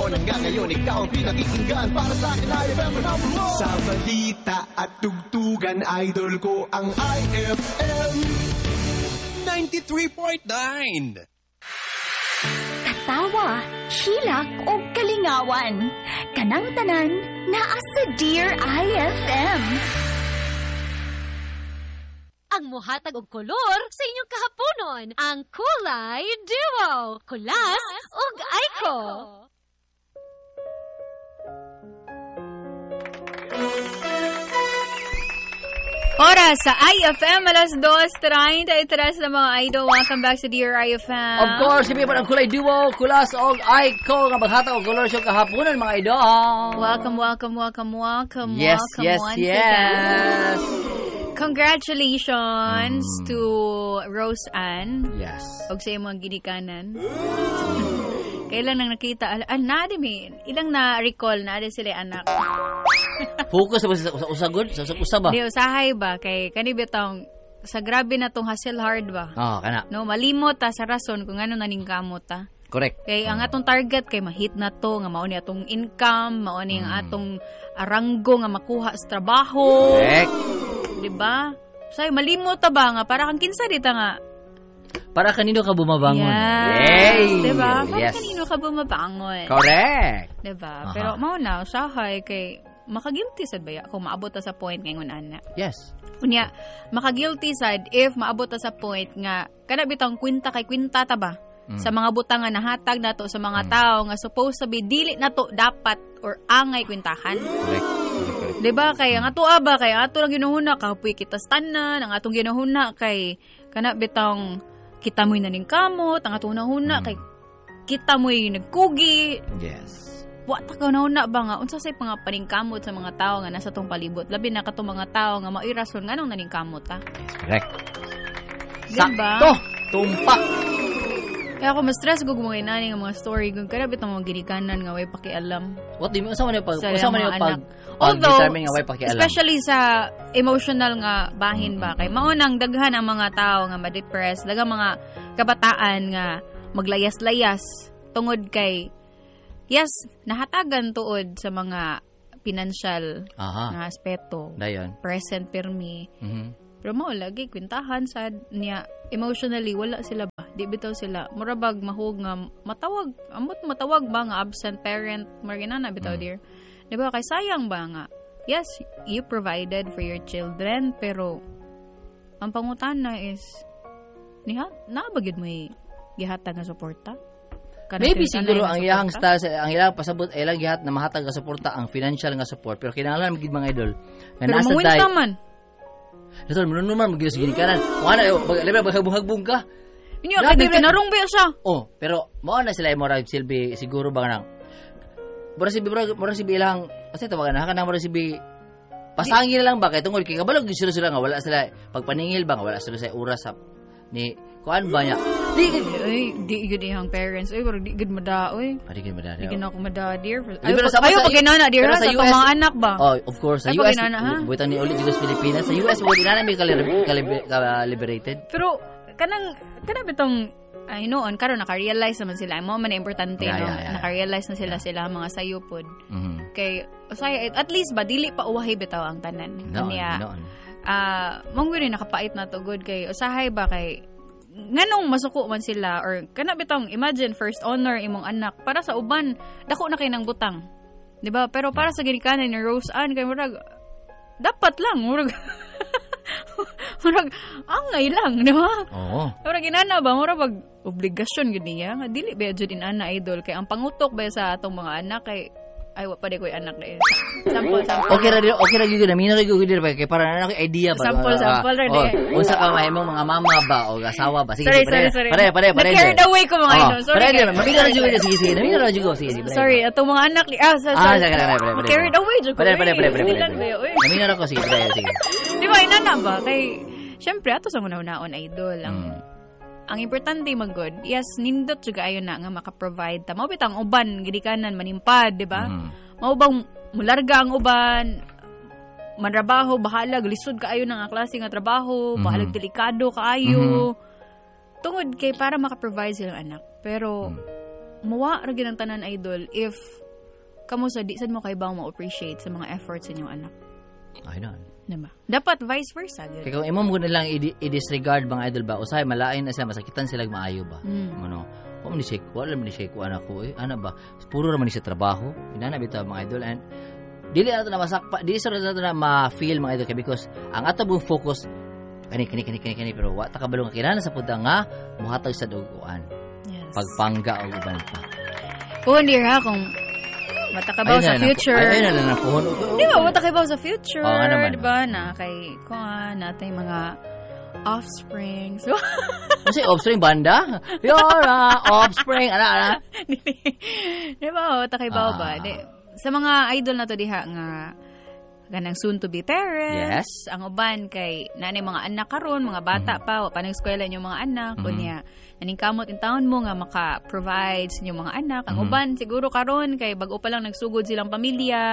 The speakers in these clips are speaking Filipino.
noon hanggang ngayon, ikaw ang pinakikinggan. Para sa akin, IFM ang number one. Sa balita at tugtugan, idol ko ang IFM 93.9. Katawa, hilak o kalingawan. Kanang tanan, naa sa Dear IFM. Ang muhatag og kolor sa inyong kahaponon, ang Kulay Duo, Kulas ug Aiko. Oras sa IFM, alas 2:33 na mga idol. Welcome back sa Dear IFM. Of course, hindi pa ang Kulay Duo, Kulas og Aiko nga maghatag og kolor sa kahaponan mga idol. Welcome Yes. once again. Congratulations to Rose Ann. Yes. Og sa imong ginikanan. Kailan nang nakita, ilang na-recall na sila anak. Focus ba sa usagod? Sa usab ba? Di, usahay ba? Kay kanibitang sa grabe na tong hustle hard ba? Kana. No, malimot ta sa rason kung ano naning kamot ta. Correct. Kay ang atong target kay mahit na to, nga mao ni atong income, mao ni ang atong aranggo nga makuha sa trabaho. Correct. Diba? Say malimot ta ba nga para kang kinsa dita nga Para kanino ka bumabangon? Yes. Diba? Para Yes. kanino ka bumabangon? Correct. Diba? Aha. Pero mao na, usahay kay makagilty sad ba ya kung maabot ta sa point ngayon ana. Yes. Unya, makagilty sad if maabot ta sa point nga kana bitang kwinta kay kwinta ta ba? Sa mga butang nga nahatag nato sa mga tao nga supposed to be dili nato dapat or angay kwintahan. Correct. Diba? Kay ang ato aba, kay ang ato lang ginuhuna, kapoy kita stanan, ang atong ginuhuna, kay kana bitang kita mo'y naning kamot, ang atong nahuna, kay kita mo'y nagkugi. Yes. Wata ka nahuna ba nga, unsa say mga paningkamot sa mga tao nga nasa tong palibot. Labi na katong mga tao nga mao'y rason nga nung naning kamot ha. Correct. Diba? Sakto. Tumpak. Kaya ako ma-stress ko mga inani nga mga story kung kada bitang mga ginikanan nga way pakialam. What do you mean? Usama niyo pag Sa pag Although, determine nga way pakialam. especially sa emotional nga bahin ba, kay maunang daghan ang mga tao nga ma-depress, daghang mga kabataan nga maglayas-layas tungod kay yes, nahatagan tuod sa mga financial nga aspeto. Dayon. Present permi. Pero mo lagi kwintahan sad niya emotionally wala sila ba? Di bitaw sila. Murabag mahug nga matawag, amot matawag ba nga absent parent, marginana bitaw dear. Di ba kay sayang ba nga? Yes, you provided for your children pero ang pangutana is naabagid mo gihatag nga suporta? Maybe siguro ang iyang style, ang iyang pasabot ay lang gihat na mahatag nga suporta ang financial nga support pero kinahanglan magid mga idol nga pero nasa mawinta man. Ito, manunuman, mag-iwas gini ka na. Libre, maghagbuhagbong ka. Inyo, kaya tinarong ba siya? Oh, pero, mao na sila, mora silbi, siguro ba nang, mora si bilang, kasi tawagan na, kanang mora si pasangin na lang ba, kaya tungkol, kaya kabalog sila nga, wala sila, pagpaningil ba, wala sila sa oras, ni, kuan ba niya? Di good ihang parents. Ay, pero di good mada, oy. Di good mada. Di gina ako mada, dear. Ayaw pag ginana, dear, sa itong mga anak ba? Oh, of course. Sa Ay, US, pag buitang ni ulit dito sa Pilipinas. Sa US, wala na may liberated. Pero, kanang bitong, I know, karon naka-realize naman sila. Mo man importante, no? Naka-realize na sila mga sayupod. Kay, at least ba, dili pa uwahay bitaw ang tanan. Noon. Mong rin nakapait na to good kay usahay ba kay nganong masuko man sila or kana bitong imagine first honor imong anak para sa uban dako na kay nang butang, di ba? Pero para sa ginikanan ni Rose Ann kay murag dapat lang murag angay lang, di ba? Oo. Murag inana ba murag obligasyon gid niya nga dili ba jud inana idol kay ang pangutok ba sa atong mga anak kay ay wa pa di koy anak na sample. Okay ra gyud na mina ra gyud dire kay para na idea ba. Sample ra di. Unsa ka mahimong mga mama ba o asawa ba? Sige, sorry. Pare. Carried away ko mga idol. Sorry. Pare, mamina ra gyud sige. Namina ra gyud sige. Sorry, atong mga anak sorry. Carried away jud ko. Pare. Namina ra ko sige. Di ba inana ba kay syempre ato sa una-unaon idol ang importante magod, yes, nindot juga ayon na nga maka-provide ta. Mao bitang uban gidikanan manimpad, di ba? Mao bang mularga ang uban, manrabaho, bahala lisod kaayo ng klase nga trabaho, bahala delikado kaayo. Tungod kay para maka-provide silang anak. Pero muwa ra gyud ang tanan idol if kamo sa di sad mo kay ba mo appreciate sa mga efforts sa inyong anak. Ay na. Diba? Dapat vice versa. Kaya kung imo mo nilang i-disregard mga idol ba, usahay malain na sila, masakitan sila maayo ba? Ano? Wala man ni shake anak ko ana ba? Puro raman ni sa trabaho. Inana bitaw mga idol and dili na to na masakpa, dili sa na to na ma-feel mga idol kay because ang ato bung focus kani pero wa ta kabalo nga kinahanglan sa puta nga muhatag sa duguan. Yes. Pagpangga og uban pa. Kung hindi ha, kung matakabaw sa future. Ay na lang puhon. Di ba, matakabaw sa future. Oo, naman. Di ba, na kay, kung natin mga offspring. So, kasi offspring banda? Yora, offspring, ana. Di ba, matakabaw ba? Sa mga idol na to diha nga, ganang soon to be parents. Yes. Ang uban kay nanay mga anak karon, mga bata pa, wa pa nang eskwela yung mga anak, kunya naningkamot in taon mo nga maka-provide sa inyong mga anak. Ang uban siguro karon kay bag-o pa lang nagsugod silang pamilya,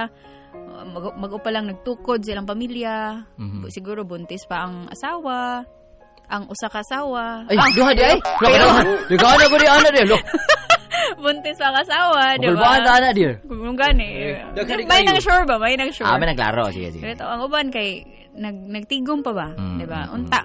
bag-o pa lang nagtukod silang pamilya. Siguro buntis pa ang asawa, ang usa ka asawa. Ay, duha di ay. Lugaw na ko di ana di. Buntis pa ang asawa, di ba? Gulbaan ta ana di. Kung gani. May nang sure ba? May nang sure. May naglaro sige. Pero ang uban kay nagtigom pa ba, di ba? Unta.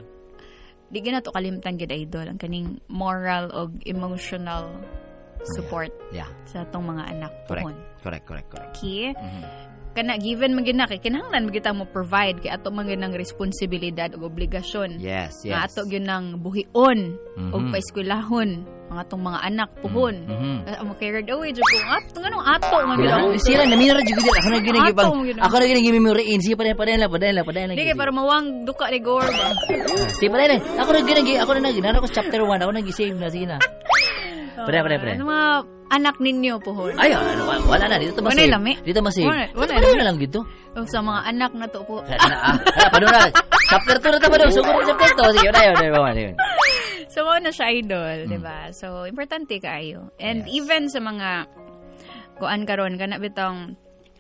Di gina to kalimtan gid idol ang kaning moral og emotional support sa atong mga anak. Correct. Okay? Kana given man gid na kay kinahanglan magita mo provide kay ato man ginang responsibilidad ug obligasyon. Yes. Nga ato gyud nang buhion ug paeskwelahon ang atong mga anak puhon. Mo carried away jud ko ato nganong ato man gid. Sila na minara jud ako na ginagibang. Ako na ginagimemoryin si padayla. Di kay para mawang duka ni Gore ba. Si padayla. Ako na ginara ko chapter 1 ako nag-save na sige na. Pre. Ano mga anak ninyo pohon? Ay, wala na dito masave. Dito masave. Wala na lang dito. Sa mga anak na to po. Padura. Chapter 2 na ta padura. Sugod chapter 2. Sige na. So, na siya idol, di ba? So, importante kaayo. And even sa mga kuan karon kana bitong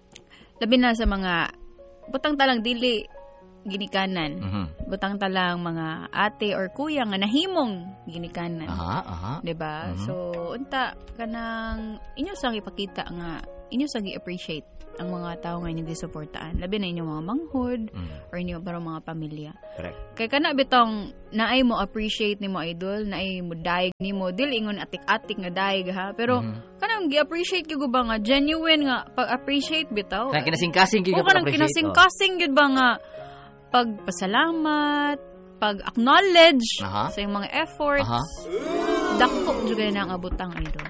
labi na sa mga butang talang dili ginikanan. Butang talang mga ate or kuya nga nahimong ginikanan. Di ba? So, unta kanang inyo sa ipakita nga inyo sa gi-appreciate ang mga tao nga inyong gisuportaan. Labi na inyong mga manghod or inyong parang mga pamilya. Correct. Kaya kana bitong naay mo appreciate ni mo idol, naay mo daig ni mo, dili ingon atik-atik nga daig ha. Pero kanang gi-appreciate gyud ba nga genuine nga pag-appreciate bitaw. Kanang kinasing-kasing gyud ka pag-appreciate. Kinasing-kasing gyud ba nga pagpasalamat, pag-acknowledge sa iyong mga efforts. Dako jud na ang abutang idol.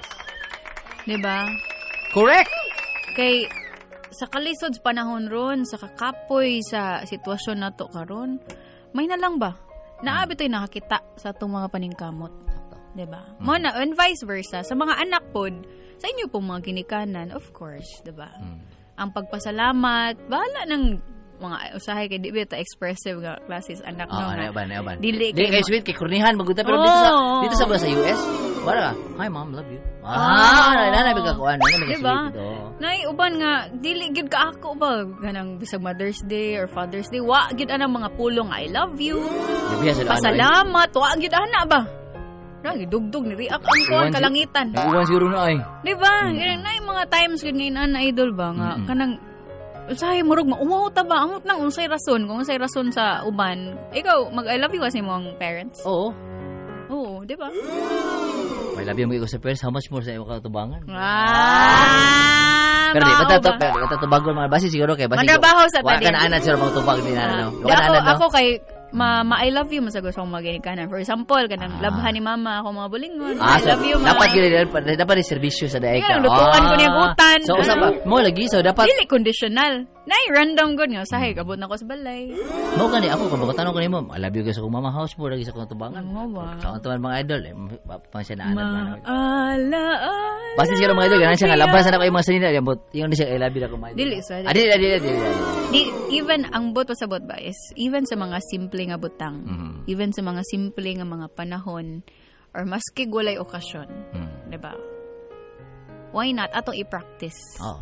Diba? Correct. Kay sa kalisod sa panahon ron, sa kakapoy sa sitwasyon nato karon, may na lang ba? Naabi tayo nakakita sa itong mga paningkamot. Diba? Mo na, and vice versa. Sa mga anak pod, sa inyo pong mga ginikanan, of course, diba? Ang pagpasalamat, bahala ng mga usahay kay di bita expressive nga classes anak no. Naban. Dili kay sweet kay kurnihan magunta pero dito sa US, para hi mom, love you. Na bigkakuan, diba? Nay uban nga dili gyud ka ako ba ganang bisag Mother's Day or Father's Day, wa gyud anang mga pulong I love you. Pasalamat, wa gyud ana ba? Dugdug ni react ang kuan kalangitan. Uwan siguro na ay. Diba? Nay mga times gyud ni ana idol ba nga kanang usahay murog maumuta ba amot nang unsay rason kung unsay rason sa uban ikaw mag I love you kasi mo ang parents di ba I love you mo sa parents how much more sa imo katubangan pero di bata tubagon mga base siguro kay base mandabaho sa tadi wala ka na anad sir mga tubag din ano ako kay I love you masagos akong maginika. For example, kanang labhan ni mama ako mga bulingon. I love you mama. Dapat ni serbisyo sa daig ka. Lutuan ko niyang utan. So usapa mo lagi so dapat dili conditional. Nay random gud nga usahay kabot na ko sa balay. Mo kani ako kung tanong ko nimo, I love you guys sa mama house mo lagi sa kong tubangan. Mo ba? Sa tuman mga idol pang siya na anak. Basta siguro mga idol ganan siya nga labas na kay mga sanina yung siya I love you na ko mga idol. Dili sa. Di even ang bot pasabot ba is even sa mga simple nga butang. Even sa mga simple nga mga panahon or maski walay okasyon. Diba? Why not? Atong i-practice.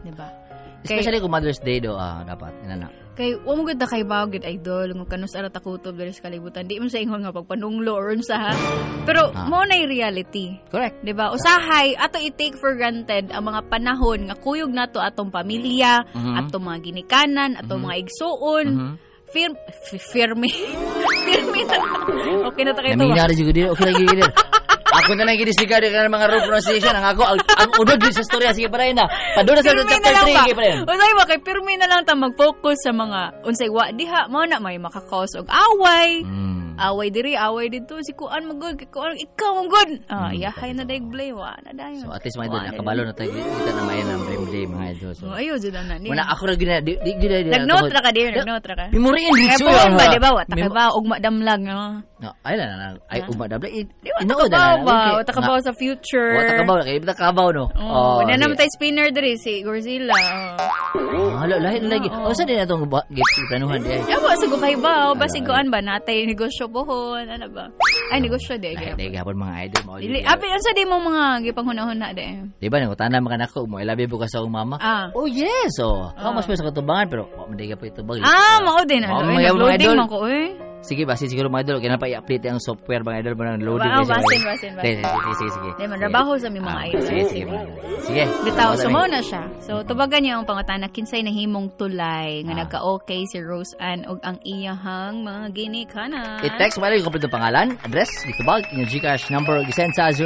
Diba? Especially kung Mother's Day do, dapat, inana. Kay, mo gud na kay bagid idol, kung kanus ara takutob diri sa kalibutan. Di man sa ingon nga pagpanunglo or unsa ha. Pero, mo na reality. Correct. Diba? Usahay, ato i-take for granted ang mga panahon nga kuyog nato atong pamilya, atong mga ginikanan, atong mga igsuon. Firme na. Okay na ta kayo to. Naminari juga din. Okay lagi din. Ako na lang ginisika din ka ng mga road pronunciation. Ang unod din sa storya. Sige pa rin na. Paduna sa chapter 3. Sige pa rin. Usay ba, kay pirmi na lang ta mag-focus sa mga unsay wa diha. Mo na may makakause og away. Away diri, away dito. Si Kuan magod, Kuan ikaw magod. Iyahay na daig blay wa na dayon. So at least mga idol, nakabalo na tayo kita na mayan ng dream day mga idol. So ayo jud na ni. Muna ako ra gina di. Nag-note ra ka dir, nag-note ra ka. Memoriin Kaya dito. po ba, di ba? Wata ka ba? Ugma damlag, no? Ay na. Ay ugma damlag. Di ba? Wata ka ba? Wata ka ba sa future? Wata ka ba? Kaya kita kabaw, no? Wala naman tayo spinner diri, si Godzilla. Hala, lahat lagi. O, saan din na itong planuhan di ay? Yawa, sa gukay ba? O, basiguan ba? Natay negosyo pohon. Ano ba? Ay, negosyo di. Dahil gapon mga idol. Abi, ano sa di mo mga gipanghuna-huna di? Di ba, nangutan mga anak ko, mo ilabi po ka sa akong mama. Oh, yes. Mas pa sa katubangan, pero hindi ka pa itubag. Mao din. Nag-loading man ko, eh. Sige, basi siguro mga idol, kaya na pa i-update ang software mga idol ba ng loading. Basin. Sige. Di man, trabaho sa mga idol. Sige. Bitaw, sumo na siya. So, tubagan niya ang pangatanak, kinsay na himong tulay, nga nagka-okay si Rose Ann og ang iyahang mga ginikanan. I-text mo lang yung kompleto pangalan, address, ditubag, inyong Gcash number, gisend sa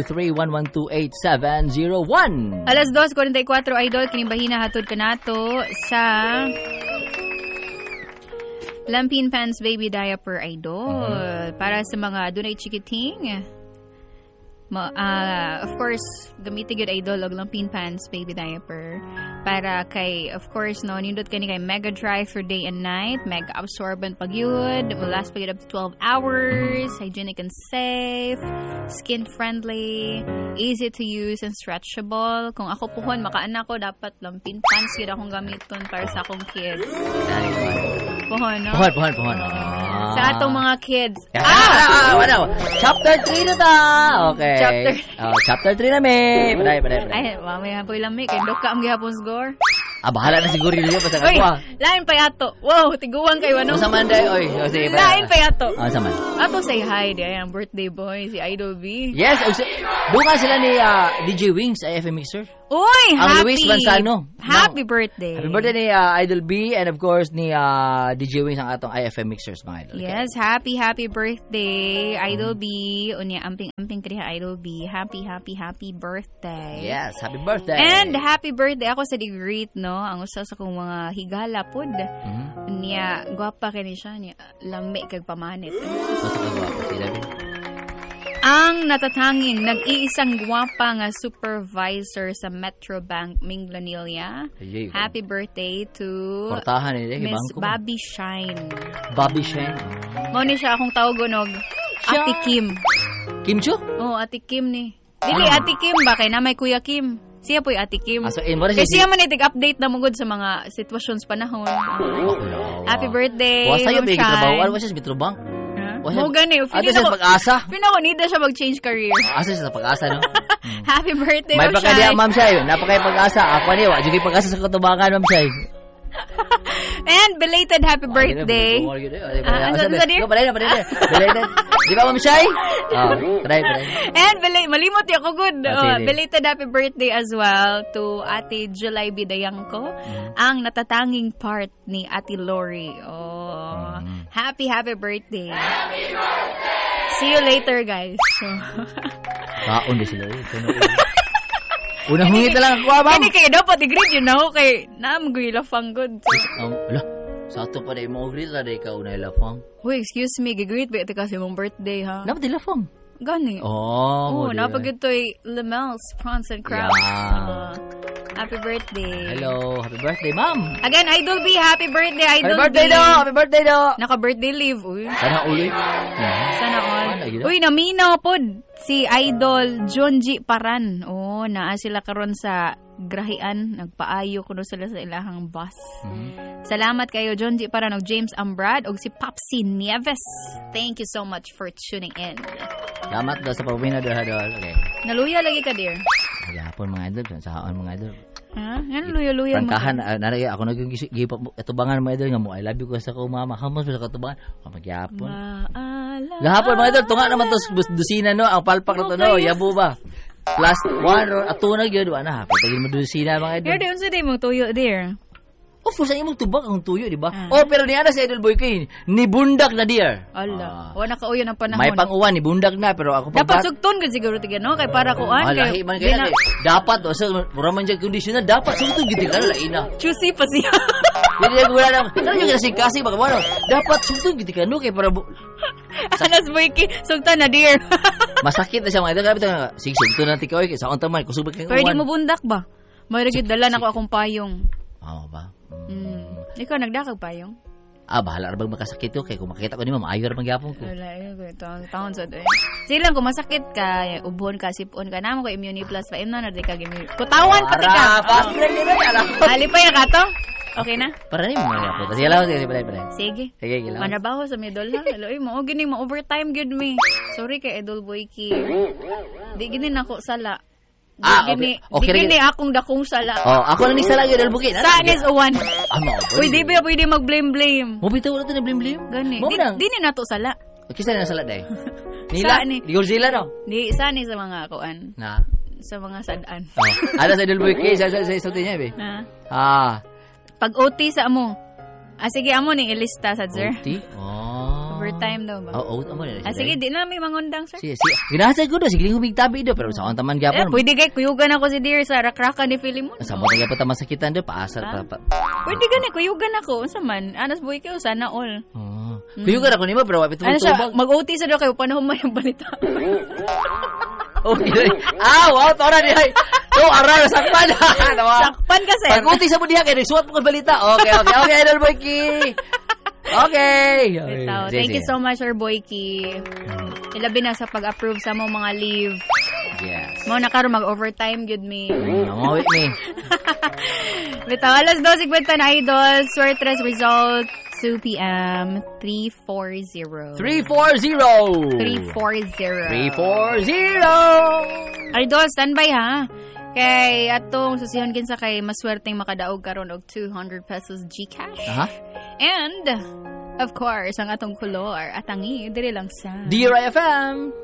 0923-112-8701. Alas 2:44 idol, kinibahina hatod ka nato sa Lampin Pants Baby Diaper idol. Para sa mga dunay chikiting. Of course, gamitin yun idol og Lampin Pants Baby Diaper. Para kay, of course, no, nindot ka ni kay Mega Dry for day and night. Mega absorbent pag yun. Will last pag up to 12 hours. Hygienic and safe. Skin friendly. Easy to use and stretchable. Kung ako puhon, makaanak ko, dapat Lampin Pants yun akong gamiton para sa akong kids. Puhon, no? Puhon. Sa atong mga kids. Ano? Chapter 3 na ta! Okay. Chapter 3 na may. Paday. Ay, mamaya po ilang may. Kaya doka ang gihapon score. Bahala na siguro yun. Basta Uy, ako lain pa yato. Wow, tiguan kayo, ano? Sa Monday, oy. Sige, lain pa yato. Sa man. Ato say hi, di ay ang birthday boy, si Idol B. Yes, bukan sila ni DJ Wings, IFM Mixer. Uy, ang Luis Manzano. Happy birthday. Happy birthday ni Idol B and of course ni DJ Wings ang atong IFM Mixers mga idol. Okay. Yes, happy birthday Idol B. Unya amping kriha Idol B. Happy birthday. Yes, happy birthday. And happy birthday ako sa di-greet, no? Ang usa sa kong mga higala pod. Niya gwapa kani siya niya lami kag pamanit. Basta ka gwapa sila. Ang natatanging nag-iisang gwapa nga supervisor sa Metrobank Minglanilla. Happy birthday to Miss Bobby Shine. Bobby Shine? Mao ni siya akong tawagon og Ate Kim. Kim Cho? Oo, Ate Kim ni. Dili, Ate Kim ba? Kaya na may Kuya Kim. Siya po'y Ate Kim. Kasi siya man itig-update na mugod sa mga sitwasyons panahon. Happy birthday, Ma'am Shine. Wasa yung trabaho? Ano siya sa Metrobank? Mo gani. Ato siya sa pag-asa? Pinako-need na siya mag-change career. Asa siya sa pag-asa, no? Happy birthday, Ma'am Shine. May pagkadiya, Ma'am Shine. Napakay pag-asa. Ako niya, wajugay pag-asa sa katubangan, Ma'am Shine. And belated happy birthday. Belated. Di ba, Ma'am Shine? Try. And malimot yung good. Belated happy birthday as well to Ate July Bidayangko, ang natatanging part ni Ate Lori. Happy birthday. Happy birthday! See you later, guys. Kaon din sila. Unang hungit na lang ako, ma'am. Hindi kayo dapat i-greet yun ako kay naamgoy lafang good. Sa ato pa na mo greet na ikaw unay lafang. Uy, excuse me, gigreet ba ito kasi mong birthday, ha? Dapat di lafang. Gani. Napag ito'y Lamel's Prawns and Crabs. Yeah. Happy birthday. Hello. Happy birthday, ma'am. Again, Idol B. Happy birthday, Idol B. Happy birthday do. Naka-birthday leave. Uy. Sana ulit. Sana all. Uy, naminaw pod si Idol Jonji Paran. Naa sila karon sa grahian. Nagpaayo kuno sila sa ilahang bus. Salamat kayo, Jonji Paran, og James Ambrad, og si Popsy Nieves. Thank you so much for tuning in. Salamat daw sa pagpapina doon. Okay. Naluya lagi ka, dear. Hapon mga idol. Sa haon mga idol. Ha? Yan, luyo-luyo mo. Prangkahan, nanay, ako nag-atubangan mga idol nga mo, I love you ko sa ko, mama. Hamos sa katubangan. Magyapon. Gahapon, mga idol, tunga naman to dusina, no? Ang palpak na to, no? Yabo ba? Plus 1 or atunag yun, na? Patagin mo dusina, mga idol. Pero di, unsa di mo tuyo, dear? Of course, ang imong tubak ang tuyo, di ba? Oh, pero ni ana si Idol Boy Kay, ni bundak na dear. Ala, wala ka uyon ang panahon. May pang-uwan, ni bundak na, pero ako dapat sugton ka siguro tiga, no? Kay para kuan kay man kaya dapat o sa muraman jud condition na dapat sugton gid ka lain na. Choosy pa siya. Dili wala na. Ano yung kasi baka mo. Dapat sugton gid ka no kay para Anas Boy Kay, sugton na dear. Masakit na siya mga idol, grabe sige sugton na tikoy kay sa on taman kusubak kay uwan. Pero di mo bundak ba? May gid dala na ko akong payong. Oo ba? Ikaw nagdakag payong? Bahala ra bang makasakit ko kay kung makita ko ni mo maayo ra magyapon ko. Wala taon sa doy. Silang kung masakit ka, ubon ka, sipon ka, namo ko Immune Plus pa imna na di ka gimi. Kutawan pati ka. Fast break ni ala. Ali pa ya ka to? Okay na? Para ni mo magyapon. Sige lang, sige pala. Sige. Sige lang. Manabaho sa middle ha. Aloy mo gini mo overtime gud me. Sorry kay Idol Boy Kay. Di gini nako sala. Okay. Gini akong dakong sala. Ako na ni sala gyud albugin. Saan is uwan? Uy, di ba pwede mag-blame-blame? Mo bitaw na to na blame. Gani. Di ni nato sala. Kisa na sala day. Nila ni Godzilla no. Di sani sa mga kuan. Na. Sa mga sadaan. Ala sa Idol Boy Kay sa niya be. Pag OT sa amo. Sige amo ning ilista sa sir. OT? Overtime daw ba? Amo na. Sige, di na may mangundang, sir. Sige. Ginasa ko do, sige humig tabi do, pero sa taman gyapon. Pwede kay kuyugan ako si dear sa rakraka ni Filimon. Sa mo taga pa masakitan do, paasar pa. Pwede gani kuyugan ako, unsa man? Anas Boy Kay sana all. Kuyugan ako nimo, pero wapit mo tubag. Mag-OT sa do kay panahon man yung balita. Okay. Wow, tora di ay. Aral sakpan. Sakpan ka, sir. Pag-uti sa mo diha kay suwat mo balita. Okay, Idol Boy Kay. Okay. Thank you so much, Sir Boyki. Ilabi na sa pag-approve sa mong mga leave. Yes. Mo na karon mag-overtime good me. Mo with me. Bitaw, alas 12:50 na Idol. Sortress result 2 p.m. 340. 340. Idol, standby ha. Kay atong susihon kinsa kay maswerteng makadaog karon og 200 pesos GCash. And of course, ang atong kolor at tangi diri lang sa Dear IFM.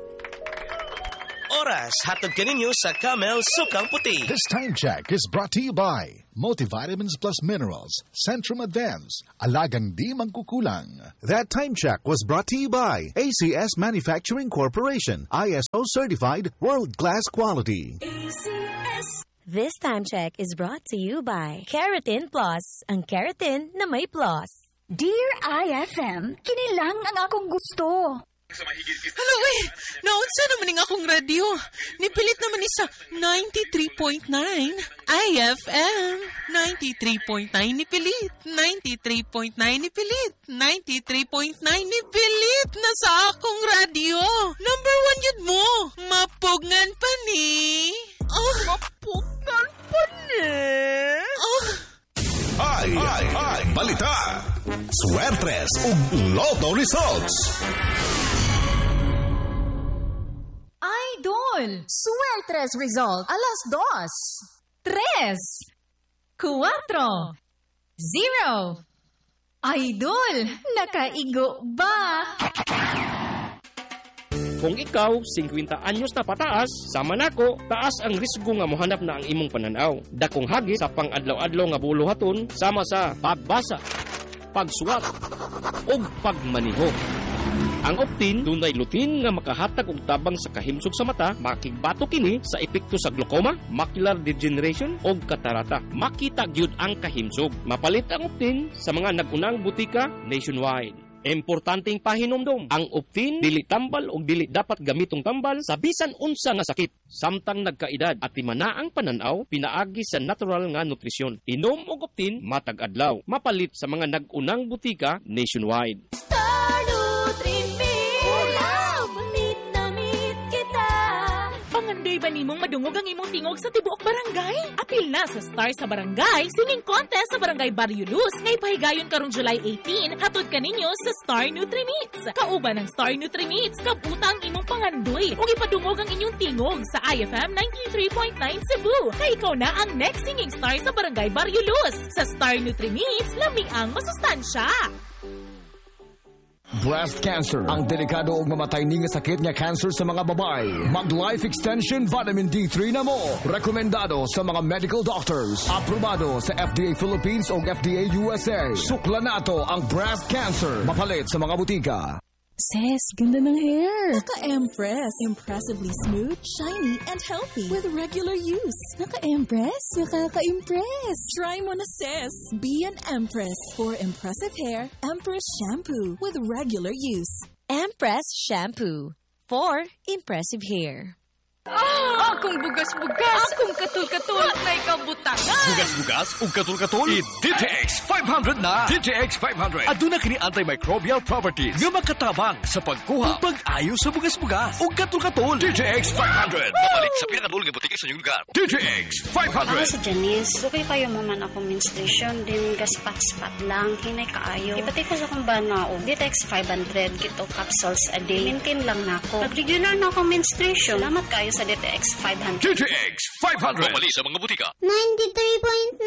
Oras hatod kaninyo sa Camel Sukang Puti. This time check is brought to you by Multivitamins Plus Minerals, Centrum Advance, Alagang Di Mangkukulang. That time check was brought to you by ACS Manufacturing Corporation, ISO certified world-class quality. ACS. This time check is brought to you by Keratin Plus, ang keratin na may plus. Dear IFM, kinilang ang akong gusto. Hello, naunsa naman ng akong radio. Nipilit naman ni sa 93.9 IFM. 93.9 nipilit. 93.9 nipilit. 93.9 nipilit na sa akong radio. Number 1 yun mo. Mapugngan pa ni. Mapugngan pa ni. Ay, balita. Swertres ug Lotto results. Idol, Suertres result, alas 2, 3, 4, 0. Idol, nakaigo ba? Kung ikaw, 50 anyos na pataas, sama nako, taas ang risgo nga mohanap na ang imong pananaw. Dakong hagit sa pang-adlaw-adlaw nga buluhaton, sama sa pagbasa, pagsuwat, o pagmaniho. Ang Optin, dunay lutin nga makahatag og tabang sa kahimsog sa mata, makigbato kini sa epekto sa glaucoma, macular degeneration o katarata. Makita gyud ang kahimsog. Mapalit ang Optin sa mga nagunang butika nationwide. Importanteng pahinomdom, ang Optin dili tambal o dili dapat gamitong tambal sa bisan unsa nga sakit. Samtang nagkaedad at timana ang pananaw, pinaagi sa natural nga nutrisyon. Inom og Optin matag adlaw. Mapalit sa mga nagunang butika nationwide. Pangandoy ba nimong madungog ang imong tingog sa tibuok barangay. Apil na sa Star sa Barangay Singing Contest sa Barangay Barrio Luz ngay pahigayon karong July 18 hatod kaninyo sa Star Nutri-Meats. Kauban ng Star Nutri-Meats, kabuta ang imong pangandoy ug ipadungog ang inyong tingog sa IFM 93.9 Cebu. Kay ikaw na ang next singing star sa Barangay Barrio Luz. Sa Star Nutri-Meats, lami ang masustansya. Breast cancer, ang delikado o mamatay ni nga sakit nga cancer sa mga babae. Mag-Life Extension Vitamin D3 na mo. Rekomendado sa mga medical doctors. Aprobado sa FDA Philippines o FDA USA. Sukla nato ang breast cancer. Mapalit sa mga butika. Sis, ganda ng hair. Naka-Empress. Impressively smooth, shiny, and healthy. With regular use. Naka-Empress? Nakaka-impress. Try mo na, sis. Be an Empress. For impressive hair, Empress Shampoo. With regular use. Empress Shampoo. For impressive hair. Akong bugas-bugas, akong katul-katul, may kabutangan. Bugas-bugas, ug katul-katul, DTX 500 na. DTX 500. Aduna kini antimicrobial properties nga makatabang sa pagkuha ug pag-ayo sa bugas-bugas ug katul-katul. DTX 500. Mapalit sa pinakadul nga butika sa inyong lugar. DTX 500. Ako si Janice. Dugay kayo mo man ako menstruation, din gaspat-spat lang, hinay kaayo. Ipatay ko sa kong banao. DTX 500, gito capsules a day. Maintain lang na ako. Pag-regular na akong menstruation, salamat kayo sa DTX 500. DTX 500. Mamali sa mga butika. 93.9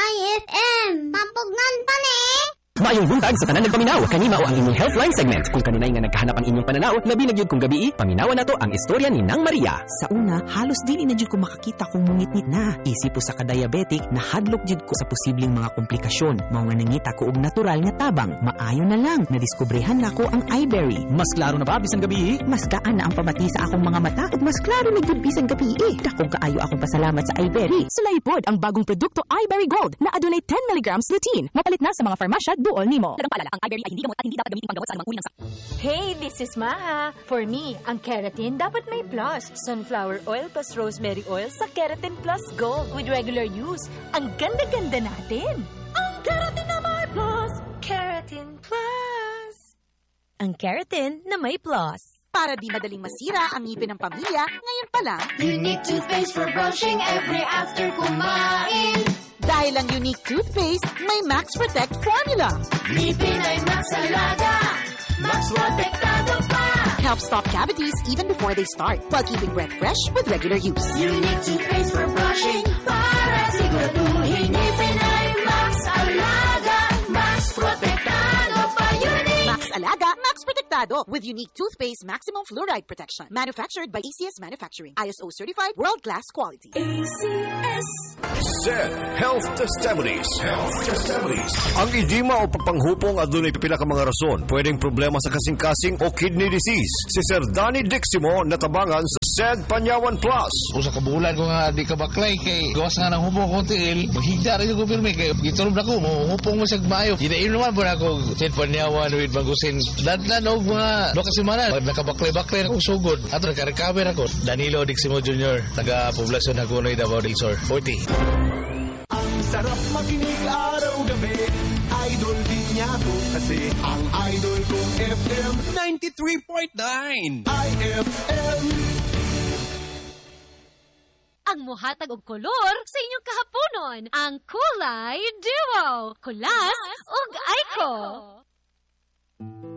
IFM. Pampugnan pa ni. Maayong buntag sa tanan nagpaminaw. Kanima o ang inyong Healthline segment. Kung kanunay nga nagkahanap ang inyong pananaw, labi na gyud kung gabi, paminawan nato ang istorya ni Nang Maria. Sa una, halos dili na jud ko makakita kung mungit-ngit na. Isip po sa ka-diabetic, nahadlok jud ko sa posibleng mga komplikasyon. Mao nga nangita ko og natural nga tabang. Maayo na lang, nadiskobrehan nako ang iBerry. Mas klaro na ba bisan gabi? Mas gaan na ang pamati sa akong mga mata ug mas klaro na jud bisan gabi. Dakong kaayo akong pasalamat sa iBerry. Sulaipod ang bagong produkto iBerry Gold na adunay 10 mg lutein. Mapalit na sa mga farmasya duol nimo. Dagang paalala, ang iBerry ay hindi gamot at hindi dapat gamitin panggamot sa anumang uri ng sakit. Hey, this is Maha. For me, ang keratin dapat may plus. Sunflower oil plus rosemary oil sa Keratin Plus Gold with regular use. Ang ganda-ganda natin. Ang keratin na may plus. Keratin Plus. Ang keratin na may plus. Para di madaling masira ang ngipin ng pamilya, ngayon pa lang, Unique toothpaste for brushing every after kumain. Dahil ang Unique toothpaste, may Max Protect formula. Ngipin ay Max Alaga. Max Protectado pa. Helps stop cavities even before they start, while keeping breath fresh with regular use. Unique toothpaste for brushing para siguraduhin ngipin ay Max Alaga. Max Protectado pa. Unique. Max Alaga, Max Protectado with Unique toothpaste maximum fluoride protection. Manufactured by ACS Manufacturing. ISO certified world-class quality. ACS. SED Health Testimonies. Ang edema o pagpanghupong adunay pipila ka mga rason. Pwedeng problema sa kasing-kasing o kidney disease. Si Sir Danny Diximo natabangan sa SED Panyawan Plus. Usa ka bulan ko nga di ka baklay kay gawas nga ng hupong ko tiil. Maghigda rin ko pirmi kay gitulog na ko mo hupong mo sa maayo. Ginain naman po na ako SED Panyawan with Bagusin. Dadlan og mga do kasi mana nakabaklay-baklay na kong sugod. Ato naka-recover ako. Danilo Diximo Jr. taga Poblacion Hagonoy, Davao del Sur. 40. Ang sarap makinig araw-gabi. Idol din niya to kasi ang idol kong FM 93.9 IFM. Ang muhatag og kolor sa inyong kahaponon, ang Kulay Duo. Kulas ug Aiko.